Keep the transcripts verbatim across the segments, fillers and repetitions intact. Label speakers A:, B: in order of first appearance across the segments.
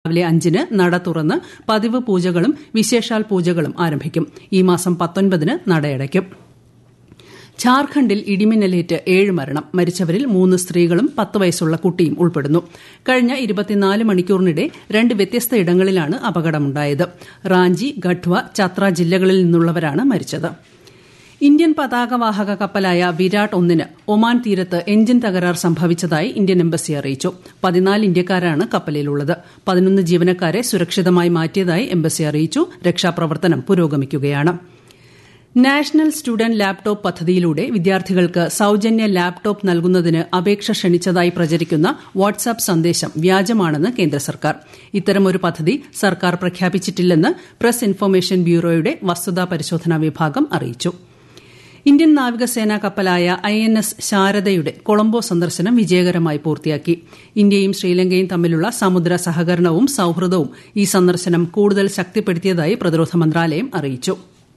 A: രാവിലെ അഞ്ചിന് നട തുറന്ന് പതിവ് പൂജകളും വിശേഷാൽ പൂജകളും ആരംഭിക്കും. ഈ മാസം പത്തൊൻപതിന് നടയടയ്ക്കും. ഝാർഖണ്ഡിൽ ഇടിമിന്നലേറ്റ് ഏഴ് മരണം. മരിച്ചവരിൽ മൂന്ന് സ്ത്രീകളും പത്ത് വയസ്സുള്ള കുട്ടിയും ഉൾപ്പെടുന്നു. കഴിഞ്ഞ ഇരുപത്തിനാല് മണിക്കൂറിനിടെ രണ്ട് വ്യത്യസ്ത ഇടങ്ങളിലാണ് അപകടമുണ്ടായത്. റാഞ്ചി, ഗഡ്വ, ചത്ര ജില്ലകളിൽ നിന്നുള്ളവരാണ് മരിച്ചത്. ഇന്ത്യൻ പതാകവാഹക കപ്പലായ വിരാട് ഒന്നിന് ഒമാൻ തീരത്ത് എഞ്ചിൻ തകരാർ സംഭവിച്ചതായി ഇന്ത്യൻ എംബസി അറിയിച്ചു. പതിനാല് ഇന്ത്യക്കാരാണ് കപ്പലിലുള്ളത്. പതിനൊന്ന് ജീവനക്കാരെ സുരക്ഷിതമായി മാറ്റിയതായി എംബസി അറിയിച്ചു. രക്ഷാപ്രവർത്തനം പുരോഗമിക്കുകയാണ്. നാഷണൽ സ്റ്റുഡന്റ് ലാപ്ടോപ്പ് പദ്ധതിയിലൂടെ വിദ്യാർത്ഥികൾക്ക് സൌജന്യ ലാപ്ടോപ്പ് നൽകുന്നതിന് അപേക്ഷ ക്ഷണിച്ചതായി പ്രചരിക്കുന്ന വാട്സ്ആപ്പ് സന്ദേശം വ്യാജമാണെന്ന് കേന്ദ്ര സർക്കാർ. ഇത്തരമൊരു പദ്ധതി സർക്കാർ പ്രഖ്യാപിച്ചിട്ടില്ലെന്ന് പ്രസ് ഇൻഫർമേഷൻ ബ്യൂറോയുടെ വസ്തുതാ പരിശോധനാ വിഭാഗം അറിയിച്ചു. ഇന്ത്യൻ നാവികസേനാ കപ്പലായ ഐ എൻ എസ് ശാരദയുടെ കൊളംബോ സന്ദർശനം വിജയകരമായി പൂർത്തിയാക്കി. ഇന്ത്യയും ശ്രീലങ്കയും തമ്മിലുള്ള സമുദ്ര സഹകരണവും സൌഹൃദവും ഈ സന്ദർശനം കൂടുതൽ ശക്തിപ്പെടുത്തിയതായി പ്രതിരോധ മന്ത്രാലയം അറിയിച്ചു.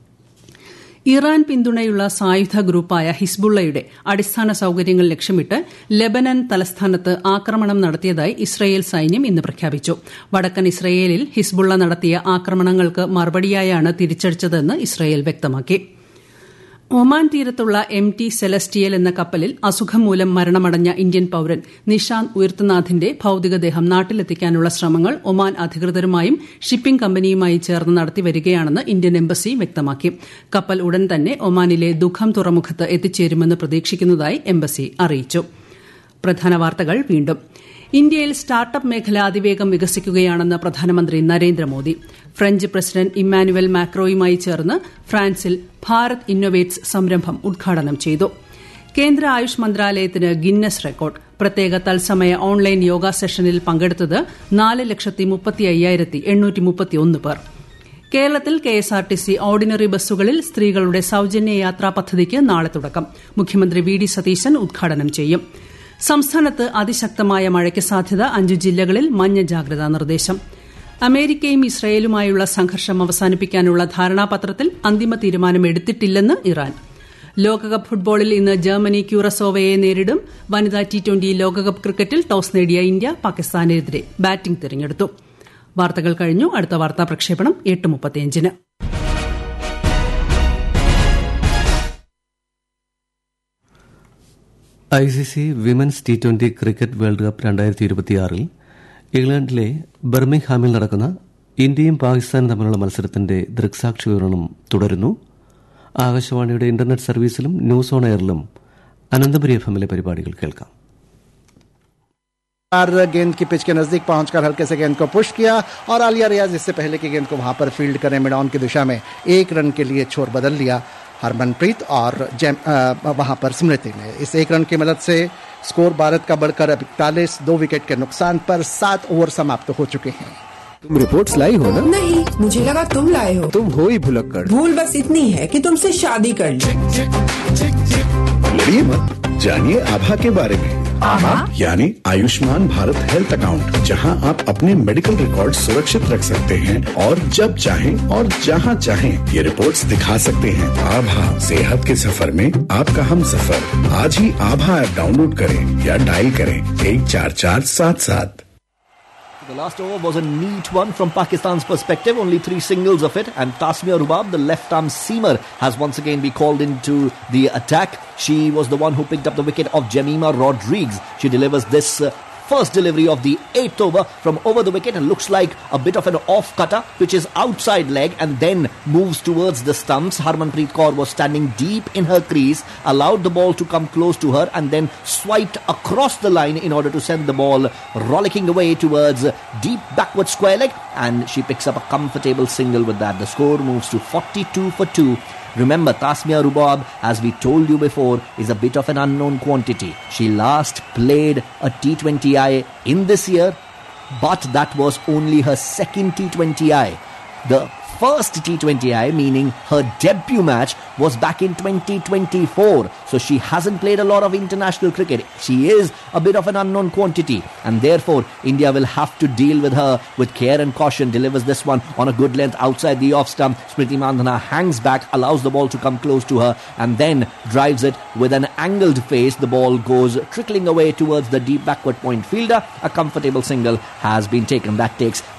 A: ഇറാൻ പിന്തുണയുള്ള സായുധ ഗ്രൂപ്പായ ഹിസ്ബുള്ളയുടെ അടിസ്ഥാന സൌകര്യങ്ങൾ ലക്ഷ്യമിട്ട് ലെബനൻ തലസ്ഥാനത്ത് ആക്രമണം നടത്തിയതായി ഇസ്രയേൽ സൈന്യം ഇന്ന് പ്രഖ്യാപിച്ചു. വടക്കൻ ഇസ്രയേലിൽ ഹിസ്ബുള്ള നടത്തിയ ആക്രമണങ്ങൾക്ക് മറുപടിയായാണ് തിരിച്ചടിച്ചതെന്ന് ഇസ്രയേൽ വ്യക്തമാക്കി. ഒമാൻ തീരത്തുള്ള എം ടി സെലസ്റ്റിയൽ എന്ന കപ്പലിൽ അസുഖം മൂലം മരണമടഞ്ഞ ഇന്ത്യൻ പൌരൻ നിഷാന്ത് ഉയർത്തുനാഥിന്റെ ഭൌതികദേഹം നാട്ടിലെത്തിക്കാനുള്ള ശ്രമങ്ങൾ ഒമാൻ അധികൃതരുമായും ഷിപ്പിംഗ് കമ്പനിയുമായി ചേർന്ന് നടത്തിവരികയാണെന്ന് ഇന്ത്യൻ എംബസി വ്യക്തമാക്കി. കപ്പൽ ഉടൻ തന്നെ ഒമാനിലെ ദുഖം തുറമുഖത്ത് എത്തിച്ചേരുമെന്ന് പ്രതീക്ഷിക്കുന്നതായി എംബസി അറിയിച്ചു. പ്രധാന വാർത്തകൾ വീണ്ടും. ഇന്ത്യയിൽ സ്റ്റാർട്ടപ്പ് മേഖല അതിവേഗം വികസിക്കുകയാണെന്ന് പ്രധാനമന്ത്രി നരേന്ദ്രമോദി. ഫ്രഞ്ച് പ്രസിഡന്റ് ഇമ്മാനുവൽ മാക്രോയുമായി ചേർന്ന് ഫ്രാൻസിൽ ഭാരത് ഇന്നൊവേറ്റ്സ് സംരംഭം ഉദ്ഘാടനം ചെയ്തു. കേന്ദ്ര ആയുഷ് മന്ത്രാലയത്തിന് ഗിന്നസ് റെക്കോർഡ്. പ്രത്യേക തത്സമയ ഓൺലൈൻ യോഗ സെഷനിൽ പങ്കെടുത്തത് നാല് ലക്ഷത്തി മുപ്പത്തി അയ്യായിരത്തി എണ്ണൂറ്റി മുപ്പത്തിയൊന്ന് പേർ. കേരളത്തിൽ കെഎസ്ആർടിസി ഓർഡിനറി ബസ്സുകളിൽ സ്ത്രീകളുടെ സൌജന്യ യാത്രാ പദ്ധതിക്ക് നാളെ തുടക്കം. മുഖ്യമന്ത്രി വി ഡി സതീശൻ ഉദ്ഘാടനം ചെയ്യും. സംസ്ഥാനത്ത് അതിശക്തമായ മഴയ്ക്ക് സാധ്യത. അഞ്ചു ജില്ലകളിൽ മഞ്ഞ ജാഗ്രതാ നിർദ്ദേശം. അമേരിക്കയും ഇസ്രയേലുമായുള്ള സംഘർഷം അവസാനിപ്പിക്കാനുള്ള ധാരണാപത്രത്തിൽ അന്തിമ തീരുമാനം എടുത്തിട്ടില്ലെന്ന് ഇറാൻ. ലോകകപ്പ് ഫുട്ബോളിൽ ഇന്ന് ജർമ്മനി ക്യൂറസോവയെ നേരിടും. വനിതാ ടി ട്വന്റി ലോകകപ്പ് ക്രിക്കറ്റിൽ ടോസ് നേടിയ ഇന്ത്യ പാകിസ്ഥാനെതിരെ ബാറ്റിംഗ് തിരഞ്ഞെടുത്തു. വാർത്തകൾ കഴിഞ്ഞു. അടുത്ത വാർത്താ പ്രക്ഷേപണം എട്ട് മുപ്പത്തിയഞ്ചിന്.
B: I C C women's T twenty cricket world cup രണ്ടായിരത്തി ഇരുപത്തിയാറിൽ ഇംഗ്ലണ്ടിലെ ബർമിംഗ്ഹാമിൽ നടക്കുന്ന ഇന്ത്യയും പാകിസ്ഥാനും തമ്മിലുള്ള മത്സരത്തിന്റെ ദൃക്സാക്ഷി വിവരണം തുടരുന്നു. ആകാശവാണിയുടെ internet സർവീസിലും news on എയറിലും Ananthapuri F എമ്മിലെ പരിപാടികൾ കേൾക്കാം.
C: गेंद की पिच के नजदीक पहुंचकर हल्के से गेंद को पुश किया और आलिया रियाज इससे पहले की गेंद को वहां पर फील्ड करें मिड ऑन की दिशा में एक रन के लिए छोर बदल लिया हरमनप्रीत और वहां पर स्मृति ने. इस एक रन की मदद से स्कोर भारत का बढ़कर अब इकतालीस, दो विकेट के नुकसान पर सात ओवर समाप्त हो चुके हैं.
D: तुम रिपोर्ट्स लाई हो ना?
E: नहीं, मुझे लगा तुम लाए हो.
D: तुम हो ही भुलक्कड़.
E: भूल बस इतनी है कि तुमसे शादी कर ली.
F: लड़िए मत, जानिए आभा के बारे में. आभा यानी आयुष्मान भारत हेल्थ अकाउंट, जहां आप अपने मेडिकल रिकॉर्ड सुरक्षित रख सकते हैं और जब चाहें और जहां चाहें ये रिपोर्ट्स दिखा सकते हैं. आभा, सेहत के सफर में आपका हम सफर. आज ही आभा ऐप डाउनलोड करें या डायल करें एक चार चार सात सात.
G: The last over was a neat one from Pakistan's perspective, only three singles of it, and Tasmia Rubab, the left-arm seamer, has once again been called into the attack. She was the one who picked up the wicket of Jemima Rodriguez. She delivers this uh, first delivery of the eighth over from over the wicket and looks like a bit of an off-cutter, which is outside leg and then moves towards the stumps. Harmanpreet Kaur was standing deep in her crease, allowed the ball to come close to her and then swiped across the line in order to send the ball rollicking away towards deep backward square leg, and she picks up a comfortable single with that. The score moves to forty-two for two. Remember, Tasmia Rubab, as we told you before, is a bit of an unknown quantity. She last played a T twenty I in this year, but that was only her second T twenty I. The first T twenty I, meaning her debut match, was back in twenty twenty-four. So she hasn't played a lot of international cricket. She is a bit of an unknown quantity, and therefore India will have to deal with her with care and caution. Delivers this one on a good length outside the off stump. Smriti Mandhana hangs back, allows the ball to come close to her, and then drives it with an angled face. The ball goes trickling away towards the deep backward point fielder. A comfortable single has been taken. That takes